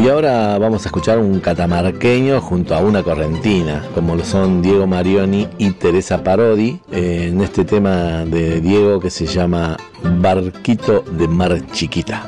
Y ahora vamos a escuchar un catamarqueño junto a una correntina, como lo son Diego Marioni y Teresa Parodi, en este tema de Diego que se llama Barquito de Mar Chiquita.